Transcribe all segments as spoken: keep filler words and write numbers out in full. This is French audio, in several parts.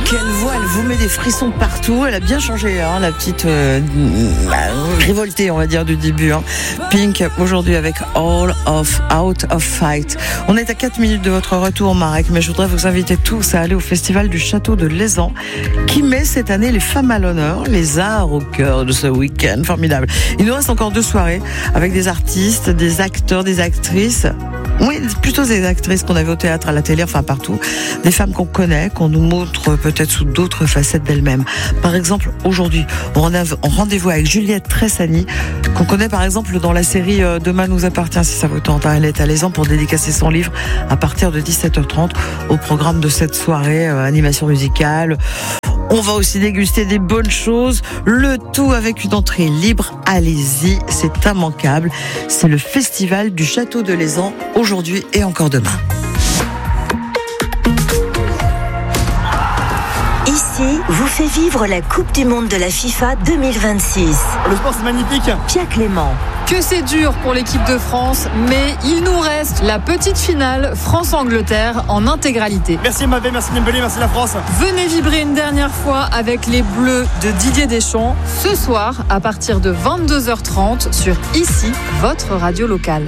Quelle voix, elle vous met des frissons partout. Elle a bien changé, hein, la petite euh, bah, révoltée, on va dire, du début. Hein. Pink, aujourd'hui avec All of Out of Fight. On est à quatre minutes de votre retour, Marek, mais je voudrais vous inviter tous à aller au festival du Château de Lézan, qui met cette année les femmes à l'honneur, les arts au cœur de ce week-end formidable. Il nous reste encore deux soirées avec des artistes, des acteurs, des actrices. Oui, plutôt des actrices qu'on avait au théâtre, à la télé, enfin partout. Des femmes qu'on connaît, qu'on nous montre peut-être sous d'autres facettes d'elles-mêmes. Par exemple, aujourd'hui, on a un rendez-vous avec Juliette Tressani, qu'on connaît par exemple dans la série Demain nous appartient, si ça vous tente. Elle est à Lézan pour dédicacer son livre à partir de dix-sept heures trente au programme de cette soirée, euh, animation musicale. On va aussi déguster des bonnes choses, le tout avec une entrée libre. Allez-y, c'est immanquable. C'est le festival du Château de Lézan, aujourd'hui et encore demain. Ici, vous fait vivre la Coupe du Monde de la FIFA deux mille vingt-six. Le sport, c'est magnifique. Pia Clément. Que c'est dur pour l'équipe de France, mais il nous reste la petite finale France-Angleterre en intégralité. Merci Mavé, merci Dembélé, merci la France. Venez vibrer une dernière fois avec les Bleus de Didier Deschamps, ce soir à partir de vingt-deux heures trente sur Ici, votre radio locale.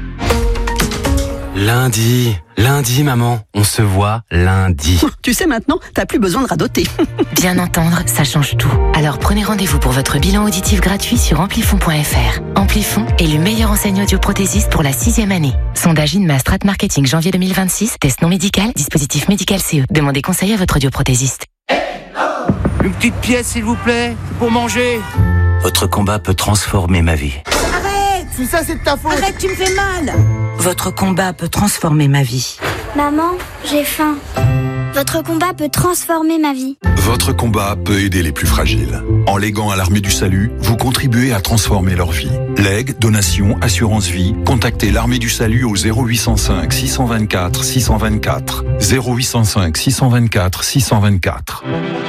Lundi, lundi maman, on se voit lundi. Tu sais maintenant, t'as plus besoin de radoter. Bien entendre, ça change tout. Alors prenez rendez-vous pour votre bilan auditif gratuit sur amplifon point f r. Amplifon est le meilleur enseigne audioprothésiste pour la sixième année. Sondage INMA Strat Marketing janvier deux mille vingt-six, test non médical, dispositif médical C E. Demandez conseil à votre audioprothésiste. Une petite pièce s'il vous plaît, pour manger. Votre combat peut transformer ma vie. Si ça c'est de ta faute. Arrête, tu me fais mal. Votre combat peut transformer ma vie. Maman, j'ai faim. Votre combat peut transformer ma vie. Votre combat peut aider les plus fragiles. En léguant à l'Armée du Salut, vous contribuez à transformer leur vie. Legs, donations, assurance vie, contactez l'Armée du Salut au zéro huit cent cinq six cent vingt-quatre six cent vingt-quatre. zéro huit cent cinq six cent vingt-quatre six cent vingt-quatre.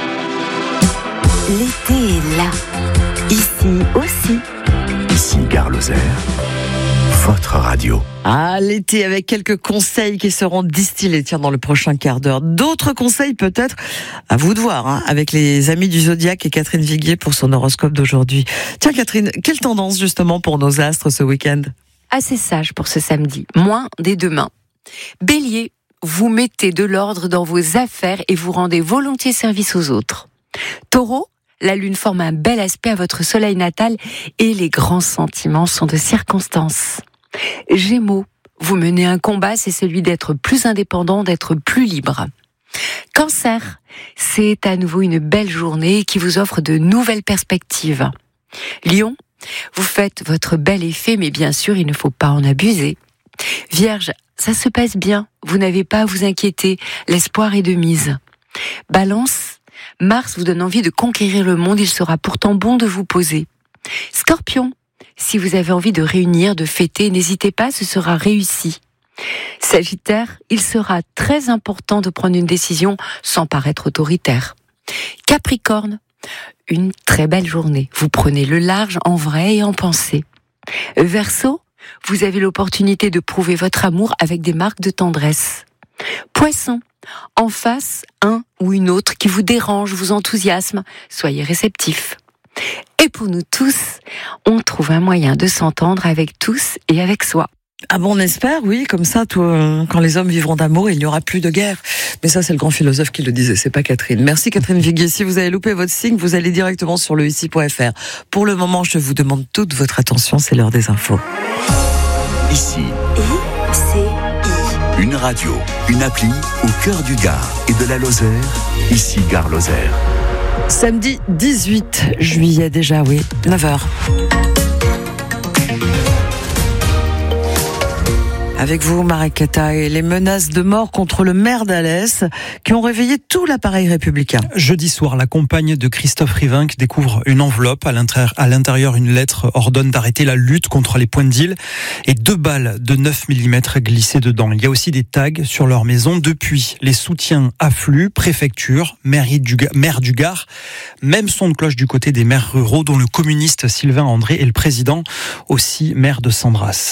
L'été est là. Ici aussi. Ici Gare Lozère, votre radio. Ah, l'été avec quelques conseils qui seront distillés, tiens, dans le prochain quart d'heure. D'autres conseils peut-être, à vous de voir, hein, avec les amis du Zodiac et Catherine Viguier pour son horoscope d'aujourd'hui. Tiens Catherine, quelle tendance justement pour nos astres ce week-end ? Assez sage pour ce samedi, moins des deux mains. Bélier, vous mettez de l'ordre dans vos affaires et vous rendez volontiers service aux autres. Taureau, la lune forme un bel aspect à votre soleil natal et les grands sentiments sont de circonstance. Gémeaux, vous menez un combat, c'est celui d'être plus indépendant, d'être plus libre. Cancer, c'est à nouveau une belle journée qui vous offre de nouvelles perspectives. Lion, vous faites votre bel effet, mais bien sûr, il ne faut pas en abuser. Vierge, ça se passe bien, vous n'avez pas à vous inquiéter, l'espoir est de mise. Balance, Mars vous donne envie de conquérir le monde, il sera pourtant bon de vous poser. Scorpion, si vous avez envie de réunir, de fêter, n'hésitez pas, ce sera réussi. Sagittaire, il sera très important de prendre une décision sans paraître autoritaire. Capricorne, une très belle journée, vous prenez le large en vrai et en pensée. Verseau, vous avez l'opportunité de prouver votre amour avec des marques de tendresse. Poisson, en face, un ou une autre qui vous dérange, vous enthousiasme, soyez réceptif. Et pour nous tous, on trouve un moyen de s'entendre avec tous et avec soi. Ah bon, on espère, oui, comme ça, tout, euh, quand les hommes vivront d'amour, il n'y aura plus de guerre. Mais ça, c'est le grand philosophe qui le disait, c'est pas Catherine. Merci Catherine Viguier. Si vous avez loupé votre signe, vous allez directement sur le ici point f r. Pour le moment, je vous demande toute votre attention, c'est l'heure des infos. Ici. I, C, I. Une radio, une appli au cœur du Gard et de la Lozère. Ici Gare Lozère. Samedi dix-huit juillet déjà, oui, neuf heures. Avec vous, Marek Kata, et les menaces de mort contre le maire d'Alès qui ont réveillé tout l'appareil républicain. Jeudi soir, la compagne de Christophe Rivinc découvre une enveloppe. À l'intérieur, à l'intérieur, une lettre ordonne d'arrêter la lutte contre les points de deal et deux balles de neuf millimètres glissées dedans. Il y a aussi des tags sur leur maison. Depuis, les soutiens affluent, préfecture, mairie du, maire du Gard. Même son de cloche du côté des maires ruraux, dont le communiste Sylvain André est le président, aussi maire de Sambras.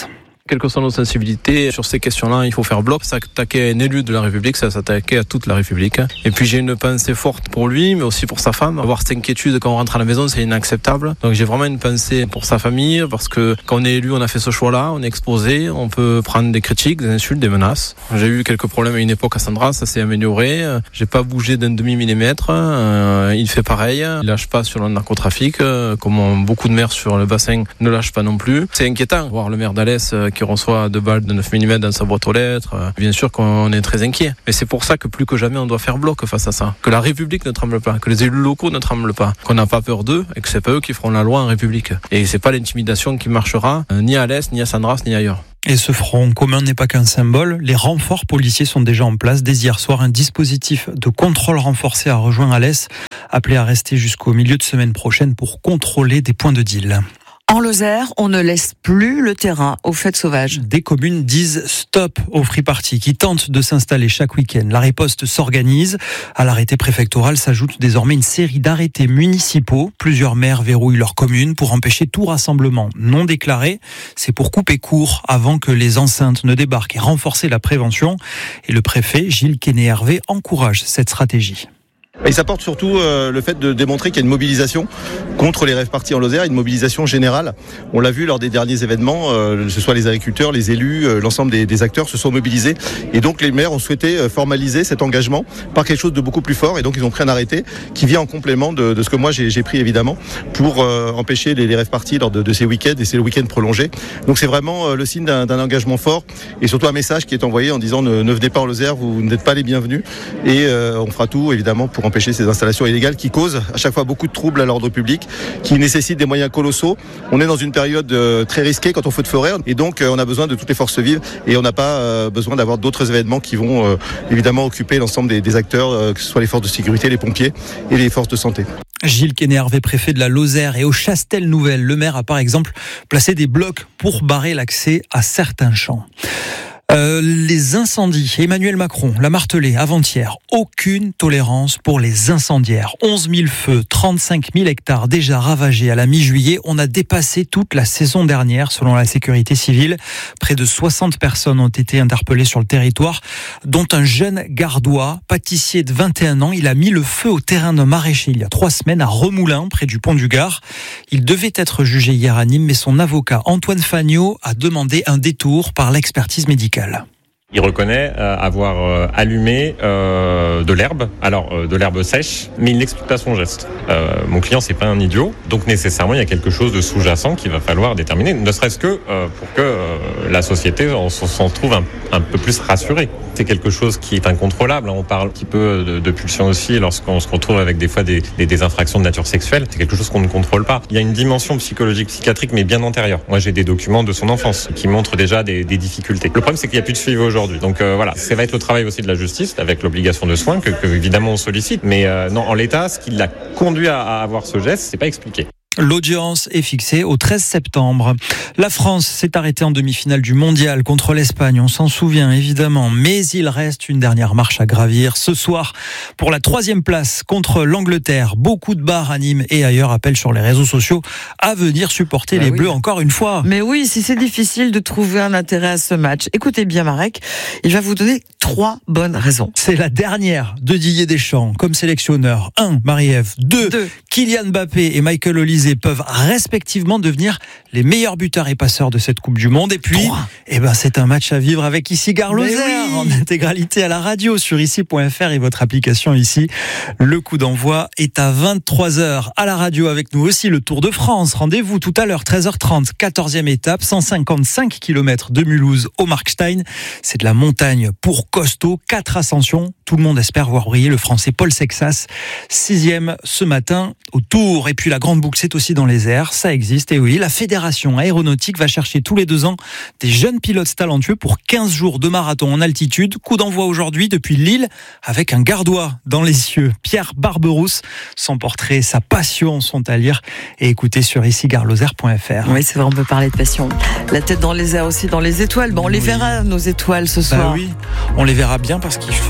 Quelles que soient nos sensibilités, sur ces questions-là, il faut faire bloc. S'attaquer à un élu de la République, ça s'attaquer à toute la République. Et puis j'ai une pensée forte pour lui, mais aussi pour sa femme. Avoir cette inquiétude quand on rentre à la maison, c'est inacceptable. Donc j'ai vraiment une pensée pour sa famille, parce que quand on est élu, on a fait ce choix-là, on est exposé, on peut prendre des critiques, des insultes, des menaces. J'ai eu quelques problèmes à une époque à Sandras, ça s'est amélioré. J'ai pas bougé d'un demi-millimètre. Euh, il fait pareil. Il lâche pas sur le narcotrafic, euh, comme beaucoup de maires sur le bassin ne lâchent pas non plus. C'est inquiétant, voir le maire d'Alès euh, qui reçoit deux balles de neuf millimètres dans sa boîte aux lettres. Euh, bien sûr qu'on est très inquiet. Mais c'est pour ça que plus que jamais on doit faire bloc face à ça. Que la République ne tremble pas, que les élus locaux ne tremblent pas, qu'on n'a pas peur d'eux et que c'est pas eux qui feront la loi en République. Et c'est pas l'intimidation qui marchera euh, ni à Alès, ni à Sandras, ni ailleurs. Et ce front commun n'est pas qu'un symbole. Les renforts policiers sont déjà en place. Dès hier soir, un dispositif de contrôle renforcé a rejoint Alès, appelé à rester jusqu'au milieu de semaine prochaine pour contrôler des points de deal. En Lozère, on ne laisse plus le terrain aux fêtes sauvages. Des communes disent stop aux free parties qui tentent de s'installer chaque week-end. La riposte s'organise. À l'arrêté préfectoral s'ajoute désormais une série d'arrêtés municipaux. Plusieurs maires verrouillent leur commune pour empêcher tout rassemblement non déclaré. C'est pour couper court avant que les enceintes ne débarquent et renforcer la prévention. Et le préfet Gilles Quesnay-Hervé encourage cette stratégie. Il s'apporte surtout euh, le fait de démontrer qu'il y a une mobilisation contre les rave parties en Lozère, une mobilisation générale. On l'a vu lors des derniers événements, euh, que ce soit les agriculteurs, les élus, euh, l'ensemble des, des acteurs se sont mobilisés. Et donc les maires ont souhaité euh, formaliser cet engagement par quelque chose de beaucoup plus fort. Et donc ils ont pris un arrêté qui vient en complément de, de ce que moi j'ai, j'ai pris évidemment pour euh, empêcher les, les rave parties lors de, de ces week-ends et ces week-ends prolongés. Donc c'est vraiment euh, le signe d'un, d'un engagement fort et surtout un message qui est envoyé en disant ne, ne venez pas en Lozère, vous n'êtes pas les bienvenus. Et euh, on fera tout évidemment pour empêcher ces installations illégales qui causent à chaque fois beaucoup de troubles à l'ordre public, qui nécessitent des moyens colossaux. On est dans une période euh, très risquée quand on feu de forêt et donc euh, on a besoin de toutes les forces vives et on n'a pas euh, besoin d'avoir d'autres événements qui vont euh, évidemment occuper l'ensemble des, des acteurs, euh, que ce soit les forces de sécurité, les pompiers et les forces de santé. Gilles Quesnay-Hervé, préfet de la Lozère, et au Chastel-Nouvelle, le maire a par exemple placé des blocs pour barrer l'accès à certains champs. Euh, les incendies. Emmanuel Macron l'a martelé avant-hier. Aucune tolérance pour les incendiaires. onze mille feux, trente-cinq mille hectares déjà ravagés à la mi-juillet. On a dépassé toute la saison dernière, selon la sécurité civile. Près de soixante personnes ont été interpellées sur le territoire, dont un jeune gardois, pâtissier de vingt et un ans. Il a mis le feu au terrain d'un maraîcher il y a trois semaines à Remoulins, près du pont du Gard. Il devait être jugé hier à Nîmes, mais son avocat Antoine Fagnot a demandé un détour par l'expertise médicale. Il reconnaît euh, avoir euh, allumé euh, de l'herbe, alors euh, de l'herbe sèche, mais il n'explique pas son geste. Euh, mon client, c'est pas un idiot, donc nécessairement il y a quelque chose de sous-jacent qu'il va falloir déterminer, ne serait-ce que euh, pour que euh, la société on, s'en trouve un, un peu plus rassurée. C'est quelque chose qui est incontrôlable. On parle un petit peu de, de pulsion aussi lorsqu'on se retrouve avec des fois des, des, des infractions de nature sexuelle. C'est quelque chose qu'on ne contrôle pas. Il y a une dimension psychologique, psychiatrique, mais bien antérieure. Moi, j'ai des documents de son enfance qui montrent déjà des, des difficultés. Le problème, c'est qu'il n'y a plus de suivi aujourd'hui. Donc euh, voilà, ça va être le travail aussi de la justice, avec l'obligation de soins que, que évidemment on sollicite. Mais euh, non, en l'état, ce qui l'a conduit à, à avoir ce geste, c'est pas expliqué. L'audience est fixée au treize septembre. La France s'est arrêtée en demi-finale du mondial contre l'Espagne, on s'en souvient évidemment, mais il reste une dernière marche à gravir. Ce soir, pour la troisième place contre l'Angleterre, beaucoup de bars à Nîmes et ailleurs appellent sur les réseaux sociaux à venir supporter bah les oui. Bleus encore une fois. Mais oui, si c'est difficile de trouver un intérêt à ce match, écoutez bien Marek, il va vous donner trois bonnes raisons. C'est la dernière de Didier Deschamps comme sélectionneur. un. Marie-Ève. deux. Deux. Kylian Mbappé et Michael Olise peuvent respectivement devenir les meilleurs buteurs et passeurs de cette Coupe du Monde. Et puis, eh ben, c'est un match à vivre avec Ici Gare Lozère oui. en intégralité à la radio sur ici point f r et votre application ici. Le coup d'envoi est à vingt-trois heures à la radio avec nous aussi le Tour de France. Rendez-vous tout à l'heure, treize heures trente, quatorzième étape, cent cinquante-cinq kilomètres de Mulhouse au Markstein. C'est de la montagne pour costaud, quatre ascensions. Tout le monde espère voir briller le Français Paul Sexas, sixième ce matin au Tour. Et puis la grande boucle, c'est aussi dans les airs, ça existe. Et oui, la Fédération aéronautique va chercher tous les deux ans des jeunes pilotes talentueux pour quinze jours de marathon en altitude. Coup d'envoi aujourd'hui depuis Lille avec un gardois dans les cieux. Pierre Barberousse, son portrait, sa passion sont à lire et écouter sur ici gare lozère point f r. Oui, c'est vrai, on peut parler de passion. La tête dans les airs aussi, dans les étoiles. Bon, on les oui. verra, nos étoiles, ce soir. Bah oui, on les verra bien parce qu'il fait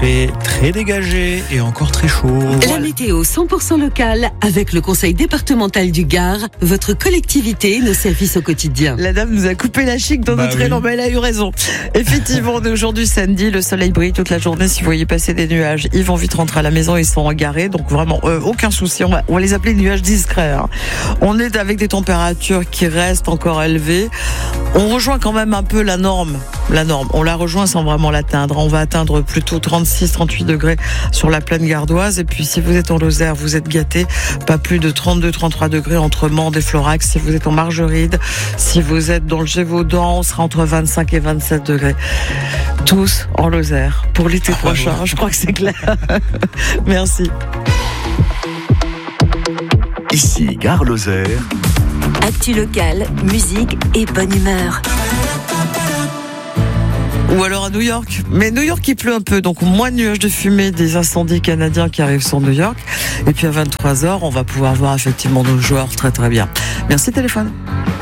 très dégagé et encore très chaud. La météo cent pour cent locale avec le conseil départemental du Gard, votre collectivité et nos services au quotidien. La dame nous a coupé la chic dans Bah notre oui. élan, mais elle a eu raison. Effectivement, on est aujourd'hui samedi, le soleil brille toute la journée. Si vous voyez passer des nuages, ils vont vite rentrer à la maison, ils sont garés, donc vraiment euh, aucun souci. On va, on va les appeler nuages discrets. Hein. On est avec des températures qui restent encore élevées. On rejoint quand même un peu la norme. La norme, on la rejoint sans vraiment l'atteindre. On va atteindre plutôt trente-six, trente-huit degrés sur la plaine gardoise. Et puis si vous êtes en Lozère, vous êtes gâtés. Pas plus de trente-deux, trente-trois degrés entre Mende et Florac. Si vous êtes en Margeride, si vous êtes dans le Gévaudan, on sera entre vingt-cinq et vingt-sept degrés. Tous en Lozère pour l'été prochain. Je crois que c'est clair. Merci. Ici, Gare Lozère. Actu locale, musique et bonne humeur. Ou alors à New York. Mais New York, il pleut un peu, donc moins de nuages de fumée des incendies canadiens qui arrivent sur New York. Et puis à vingt-trois heures, on va pouvoir voir effectivement nos joueurs très très bien. Merci téléphone.